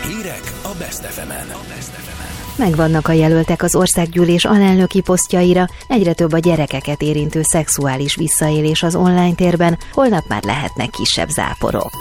Hírek a Best FM-en. Megvannak a jelöltek az országgyűlés alelnöki posztjaira, egyre több a gyerekeket érintő szexuális visszaélés az online térben, holnap már lehetnek kisebb záporok.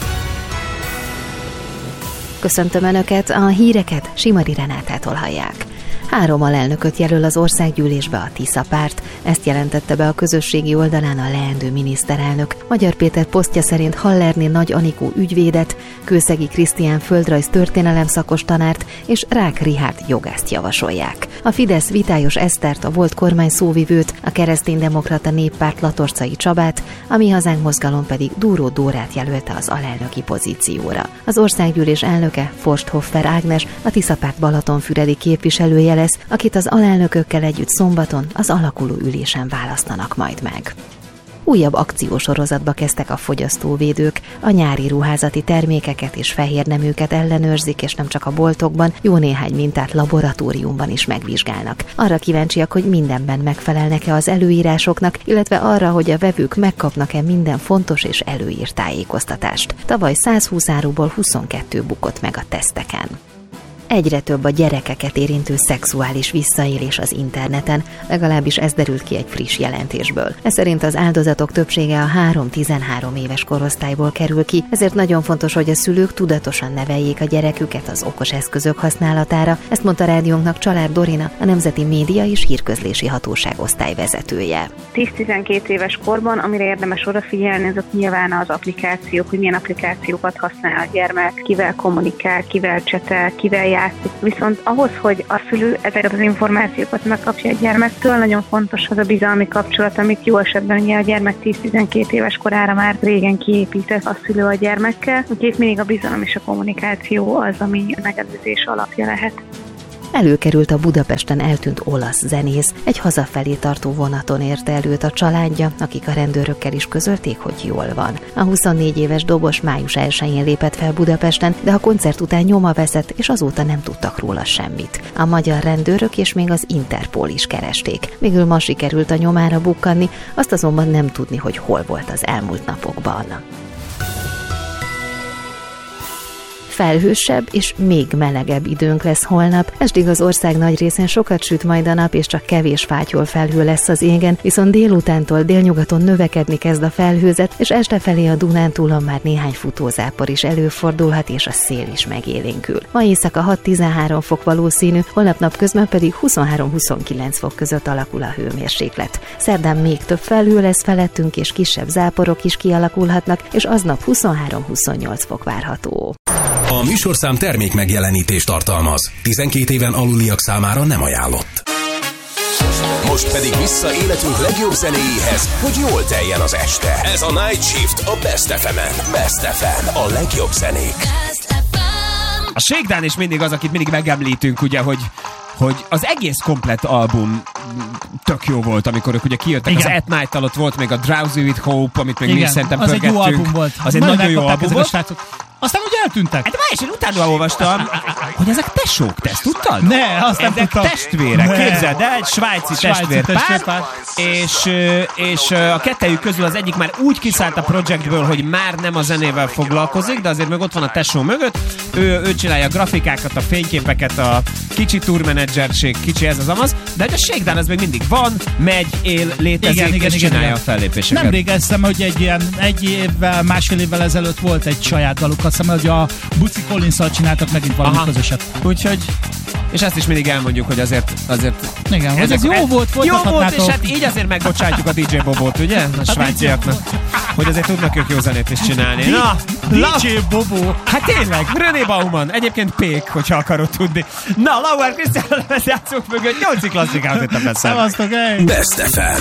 Köszöntöm Önöket, a híreket Simari Renátától hallják. 3 alelnököt jelöl az országgyűlésbe a Tisza párt, ezt jelentette be a közösségi oldalán a leendő miniszterelnök. Magyar Péter posztja szerint Hallerné Nagy Anikó ügyvédet, Kőszegi Krisztián földrajz történelem szakos tanárt és Rák Richárd jogászt javasolják. A Fidesz Vitályos Esztert, a volt kormány szóvivőt, a Kereszténydemokrata Néppárt Latorcai Csabát, a Mi Hazánk mozgalom pedig Dúró Dórát jelölte az alelnöki pozícióra. Az országgyűlés elnöke Forsthoffer Ágnes, a Tisza párt balatonfüredi képviselője lesz, akit az alelnökökkel együtt szombaton az alakuló ülésen választanak majd meg. Újabb akciósorozatba kezdtek a fogyasztóvédők, a nyári ruházati termékeket és fehérneműket ellenőrzik, és nem csak a boltokban, jó néhány mintát laboratóriumban is megvizsgálnak. Arra kíváncsiak, hogy mindenben megfelelnek-e az előírásoknak, illetve arra, hogy a vevők megkapnak-e minden fontos és előírt tájékoztatást. Tavaly 120 áruból 22 bukott meg a teszteken. Egyre több a gyerekeket érintő szexuális visszaélés az interneten, legalábbis ez derült ki egy friss jelentésből. Ez szerint az áldozatok többsége a 3-13 éves korosztályból kerül ki, ezért nagyon fontos, hogy a szülők tudatosan neveljék a gyereküket az okos eszközök használatára, ezt mondta rádiónknak Csalár Dorina, a Nemzeti Média és Hírközlési Hatóság osztályvezetője. 10-12 éves korban, amire érdemes odafigyelni, azok nyilván az applikációk, hogy milyen applikációkat használ a gyermek, kivel kommunikál, kivel csetel, kivel játszik. Viszont ahhoz, hogy a szülő ezeket az információkat megkapja a gyermektől, nagyon fontos az a bizalmi kapcsolat, amit jó esetben ugye a gyermek 10-12 éves korára már régen kiépített a szülő a gyermekkel. Úgyhogy mindig a bizalom és a kommunikáció az, ami a megelőzés alapja lehet. Előkerült a Budapesten eltűnt olasz zenész. Egy hazafelé tartó vonaton érte el őt a családja, akik a rendőrökkel is közölték, hogy jól van. A 24 éves dobos május 1-én lépett fel Budapesten, de a koncert után nyoma veszett, és azóta nem tudtak róla semmit. A magyar rendőrök és még az Interpol is keresték. Végül ma sikerült a nyomára bukkanni, azt azonban nem tudni, hogy hol volt az elmúlt napokban. Felhősebb és még melegebb időnk lesz holnap. Estig az ország nagy részén sokat süt majd a nap, és csak kevés fátyol felhő lesz az égen, viszont délutántól délnyugaton növekedni kezd a felhőzet, és este felé a Dunántúlon már néhány futózápor is előfordulhat, és a szél is megélénkül. Ma éjszaka 6-13 fok valószínű, holnap napközben pedig 23-29 fok között alakul a hőmérséklet. Szerdán még több felhő lesz felettünk, és kisebb záporok is kialakulhatnak, és aznap 23-28 fok várható. A műsorszám termék megjelenítést tartalmaz. 12 éven aluliak számára nem ajánlott. Most pedig vissza életünk legjobb zenéjéhez, hogy jól teljen az este. Ez a Night Shift a Best FM-en. Best FM, a legjobb zenék. A Shakedown is mindig az, akit mindig megemlítünk, ugye, hogy az egész komplett album tök jó volt, amikor ők ugye kijöttek. Igen. Az At Night alatt volt még a Drowsy with Hope, amit meg mi szerintem az pörgettünk. Egy jó album volt. Az egy nagyon jó album volt. Aztán ugye eltűntek. Hát más, én utána olvastam, hogy ezek tesók, te ezt tudtad? Ne, azt nem tudtam. Ezek testvérek, képzeld el, egy svájci testvérpár, és a kettejük közül az egyik már úgy kiszállt a projektből, hogy már nem a zenével foglalkozik, de azért meg ott van a tesó mögött, ő csinálja a grafikákat, a fényképeket, a kicsi tourmenedzserség, kicsi ez az amaz, de a Shakedown az még mindig van, megy, él, létezik, igen, és csinálja a fellépéseket. Nemrég eszem, hogy másfél évvel ezelőtt volt egy saját daluk, azt hiszem, hogy a Buci Collins-szal csináltak megint valami közöset. Úgyhogy, és ezt is mindig elmondjuk, hogy azért igen, ez jó volt, jó volt, és hát így azért megbocsátjuk a DJ Bobót, ugye? A svájciaknak. Hogy azért tudnak ők jó zenét is csinálni. DJ Bobó. Hát tényleg, René Bauman, egyébként Pék, hogyha akarod tudni. Na, Lauer Krisztián lemezjátszók mögött 8 klasszikához itt a Best FM. Szevasztok, Best FM.